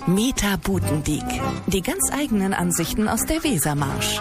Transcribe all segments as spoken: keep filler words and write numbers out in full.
Meta Butendiek. Die ganz eigenen Ansichten aus der Wesermarsch.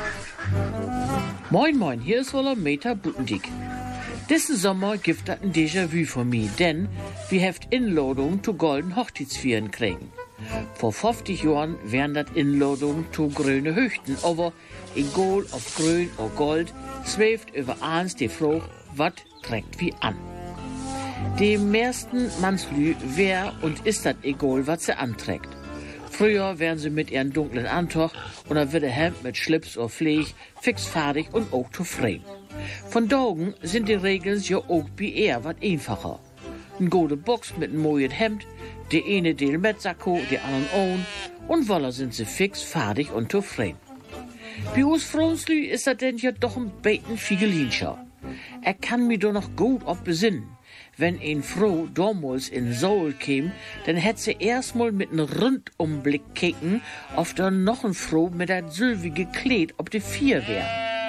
Moin moin, hier ist wohl Meta Butendiek. Diesen Sommer gibt das ein Déjà-vu für mich, denn wir heft Inladung zu golden Hochzeitsvieren kriegen. Vor fünfzig Jahren wären das Inladungen zu grüne Hüchten, aber egal ob grün oder gold, schwebt über eins die Frage, was trägt wie an. Die meisten Mannslü wär und ist das egal, was sie anträgt. Früher wären sie mit ihren dunklen Anzug oder wird Hemd mit Schlips oder Pfleg fix fertig und auch zufrieden. Von Daugen sind die Regeln ja auch bei eher was einfacher. Ein gute Box mit einem neuen Hemd, die eine Del mit Sakko, die anderen ohne, und voila sind sie fix fertig und zufrieden. Bei uns Frauenslü ist das denn ja doch ein bisschen Figelinscher. Er kann mich doch noch gut auf besinnen. Wenn ein Frau damals in Seoul käm, dann hätt sie erstmal mit einem Rundumblick kicken, ob da noch ein Frau mit dat sylvige Kleid ob die Vier wär.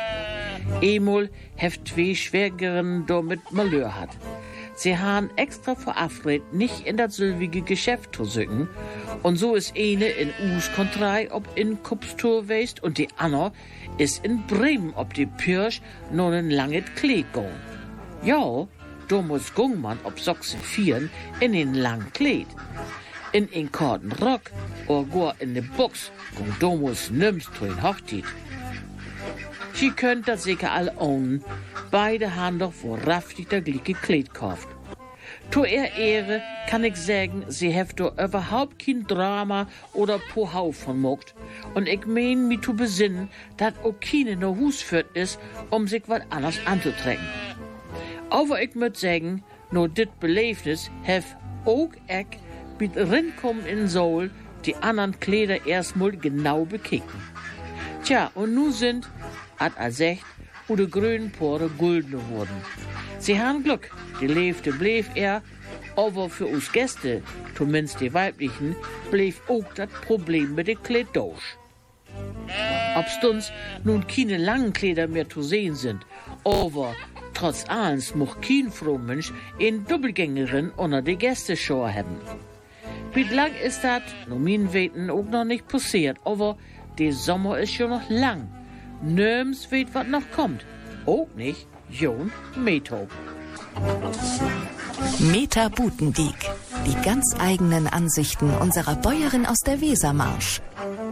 Emol heft zwei Schwägerinnen da mit Malheur hat. Sie han extra verabredet, nicht in dat sylvige Geschäft zu sücken, und so ist eine in Us Kontrei ob in Kupstur weist und die andere ist in Bremen ob die Pirsch noch ein langes Kleid gong. Ja, da muss Gungmann ob Sochse vieren in den langen Kleid. In den korten Rock oder gar in de Box gung da muss nimmst zu den Hochzeit. Sie könnt das sicher alle ohnen. Beide haben doch vorraftig der gleiche Kleid gekauft. Zu ihr Ehre kann ich sagen, sie heft doch überhaupt kein Drama oder Pohau von mogt. Und ich mein, mich zu besinnen, dass auch keine no Hus führt ist, um sich was anderes anzutrecken. Aber ich müt sagen, nur dit Beleefnis hef auch ich mit Rinkommen in Seoul die anderen Kleider erstmal genau bekicken. Tja, und nun sind, hat er sagt, wo die grünen Pore gulden wurden. Sie haben Glück, die Leefte blieb er, aber für uns Gäste, zumindest die weiblichen, blieb auch das Problem mit den Kleid durch. Ob's uns nun keine langen Kleider mehr zu sehen sind, aber trotz allens mocht kein Frohmensch in Doppelgängerin unter die Gästeschau haben. Wie lang ist das, nur mein Weten auch noch nicht passiert, aber der Sommer ist schon noch lang. Nirgends weet was noch kommt. Auch nicht Jon Methob. Meta Butendiek. Die ganz eigenen Ansichten unserer Bäuerin aus der Wesermarsch.